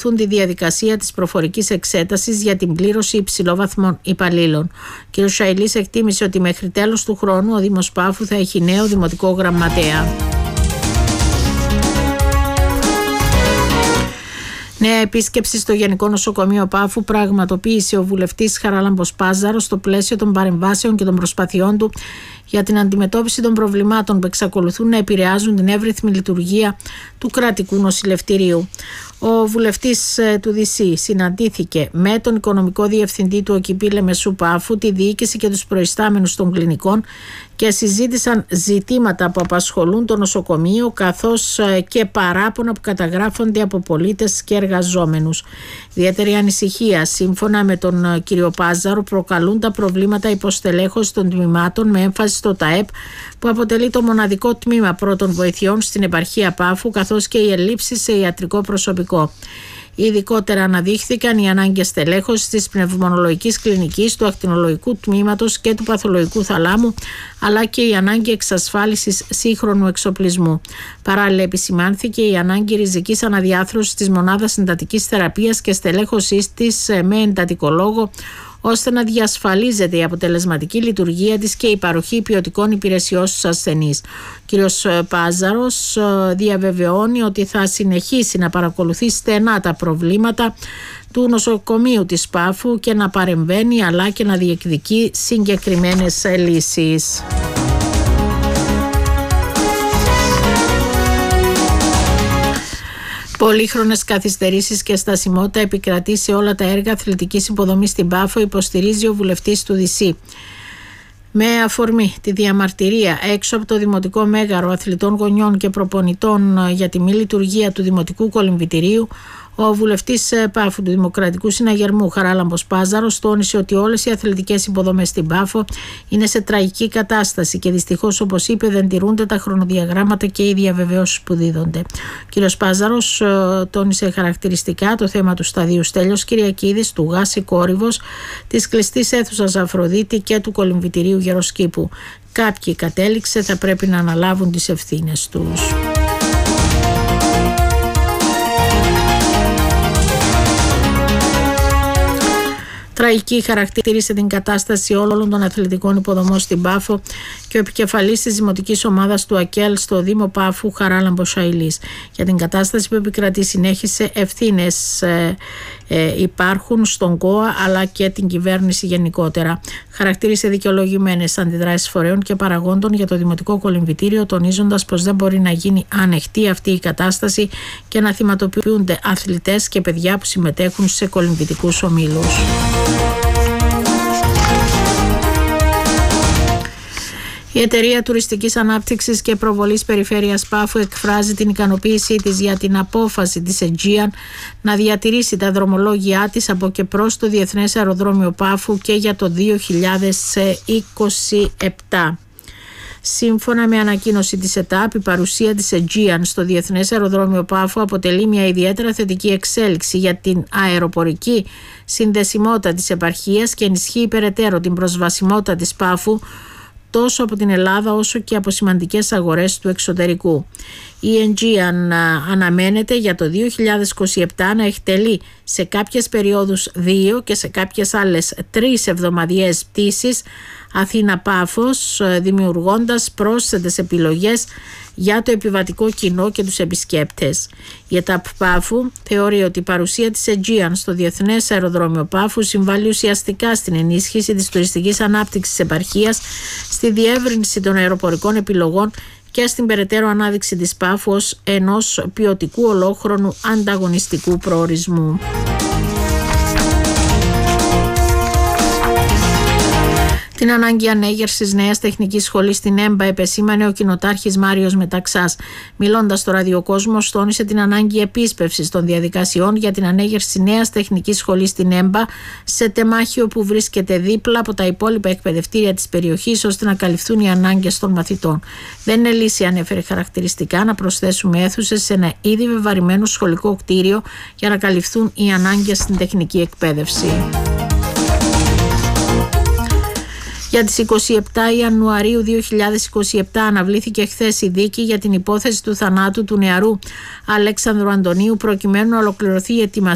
ακολουθούν τη διαδικασία της προφορικής εξέτασης για την πλήρωση υψηλόβαθμων υπαλλήλων. Ο κ. Σαηλής εκτίμησε ότι μέχρι τέλος του χρόνου ο Δήμος Πάφου θα έχει νέο δημοτικό γραμματέα. Νέα επίσκεψη στο Γενικό Νοσοκομείο Πάφου πραγματοποίησε ο βουλευτής Χαράλαμπος Πάζαρος στο πλαίσιο των παρεμβάσεων και των προσπαθειών του για την αντιμετώπιση των προβλημάτων που εξακολουθούν να επηρεάζουν την εύρυθμη λειτουργία του κρατικού νοσηλευτηρίου. Ο βουλευτής του ΔΣ συναντήθηκε με τον οικονομικό διευθυντή του ΟΚΙΠΗ Λεμεσού Πάφου, τη διοίκηση και τους προϊστάμενους των κλινικών και συζήτησαν ζητήματα που απασχολούν το νοσοκομείο, καθώς και παράπονα που καταγράφονται από πολίτες και εργαζόμενους. Ιδιαίτερη ανησυχία, σύμφωνα με τον κύριο Πάζαρο, προκαλούν τα προβλήματα υποστελέχωσης των τμήματων με έμφαση στο ΤΑΕΠ, που αποτελεί το μοναδικό τμήμα πρώτων βοηθειών στην επαρχία Πάφου, καθώς και οι ελλείψεις σε ιατρικό προσωπικό. Ειδικότερα αναδείχθηκαν οι ανάγκες στελέχωσης της πνευμονολογικής κλινικής, του ακτινολογικού τμήματος και του παθολογικού θαλάμου, αλλά και η ανάγκη εξασφάλισης σύγχρονου εξοπλισμού. Παράλληλα, επισημάνθηκε η ανάγκη ριζικής αναδιάρθρωσης της μονάδας εντατικής θεραπείας και στελέχωσής της με εντατικολόγο, ώστε να διασφαλίζεται η αποτελεσματική λειτουργία της και η παροχή ποιοτικών υπηρεσιών στους ασθενείς. Ο κ. Πάζαρος διαβεβαιώνει ότι θα συνεχίσει να παρακολουθεί στενά τα προβλήματα του νοσοκομείου της Πάφου και να παρεμβαίνει, αλλά και να διεκδικεί συγκεκριμένες λύσεις. Πολύχρονες καθυστερήσεις και στασιμότητα επικρατεί σε όλα τα έργα αθλητικής υποδομής στην Πάφο, υποστηρίζει ο βουλευτής του ΔΣ. Με αφορμή τη διαμαρτυρία έξω από το Δημοτικό Μέγαρο αθλητών, γονιών και προπονητών για τη μη λειτουργία του Δημοτικού Κολυμβητηρίου, ο βουλευτής Πάφου του Δημοκρατικού Συναγερμού Χαράλαμπος Πάζαρος τόνισε ότι όλες οι αθλητικές υποδομές στην Πάφο είναι σε τραγική κατάσταση και δυστυχώς, όπως είπε, δεν τηρούνται τα χρονοδιαγράμματα και οι διαβεβαιώσεις που δίδονται. Ο κ. Πάζαρος τόνισε χαρακτηριστικά το θέμα του σταδίου Στέλιος Κυριακίδης, του Γάση Κόρυβος, της κλειστής αίθουσας Αφροδίτη και του Κολυμβητηρίου Γεροσκήπου. Κάποιοι, κατέληξε, θα πρέπει να αναλάβουν τις ευθύνες τους. Τραγική χαρακτήρισε την κατάσταση όλων των αθλητικών υποδομών στην Πάφο και ο επικεφαλής της δημοτικής ομάδας του ΑΚΕΛ στο Δήμο Πάφου, Χαράλαμπος Σαηλής. Για την κατάσταση που επικρατεί, συνέχισε, ευθύνες υπάρχουν στον ΚΟΑ αλλά και την κυβέρνηση γενικότερα. Χαρακτήρισε δικαιολογημένες αντιδράσεις φορέων και παραγόντων για το Δημοτικό Κολυμβητήριο, τονίζοντας πως δεν μπορεί να γίνει ανεκτή αυτή η κατάσταση και να θυματοποιούνται αθλητές και παιδιά που συμμετέχουν σε κολυμβητικούς ομίλους. Η Εταιρεία Τουριστικής Ανάπτυξης και Προβολής Περιφέρειας Πάφου εκφράζει την ικανοποίησή της για την απόφαση της Aegean να διατηρήσει τα δρομολόγια της από και προς το Διεθνές Αεροδρόμιο Πάφου και για το 2027. Σύμφωνα με ανακοίνωση της ΕΤΑΠ, η παρουσία της Aegean στο Διεθνές Αεροδρόμιο Πάφου αποτελεί μια ιδιαίτερα θετική εξέλιξη για την αεροπορική συνδεσιμότητα της επαρχίας και ενισχύει περαιτέρω την προσβασιμότητα της Πάφου τόσο από την Ελλάδα όσο και από σημαντικές αγορές του εξωτερικού. Η Aegean αναμένεται για το 2027 να εκτελεί σε κάποιες περιόδους 2 και σε κάποιες άλλες 3 εβδομαδιαίες πτήσεις Αθήνα-Πάφος, δημιουργώντας πρόσθετες επιλογές για το επιβατικό κοινό και τους επισκέπτες. Η ΕΤΑΠ Πάφου θεωρεί ότι η παρουσία της Aegean στο Διεθνές Αεροδρόμιο Πάφου συμβάλλει ουσιαστικά στην ενίσχυση της τουριστικής ανάπτυξης της επαρχίας, στη διεύρυνση των αεροπορικών επιλογών και στην περαιτέρω ανάδειξη της Πάφου ως ενός ποιοτικού ολόχρονου ανταγωνιστικού προορισμού. Την ανάγκη ανέγερσης νέας τεχνικής σχολής στην ΕΜΠΑ επεσήμανε ο κοινοτάρχης Μάριος Μεταξάς. Μιλώντας στο Ραδιοκόσμο, τόνισε την ανάγκη επίσπευσης των διαδικασιών για την ανέγερση νέας τεχνικής σχολής στην ΕΜΠΑ σε τεμάχιο που βρίσκεται δίπλα από τα υπόλοιπα εκπαιδευτήρια της περιοχής, ώστε να καλυφθούν οι ανάγκες των μαθητών. Δεν είναι λύση, ανέφερε χαρακτηριστικά, να προσθέσουμε αίθουσες σε ένα ήδη βεβαρημένο σχολικό κτίριο για να καλυφθούν οι ανάγκες στην τεχνική εκπαίδευση. Για τις 27 Ιανουαρίου 2027 αναβλήθηκε χθες η δίκη για την υπόθεση του θανάτου του νεαρού Αλέξανδρου Αντωνίου, προκειμένου να ολοκληρωθεί η ετοιμασία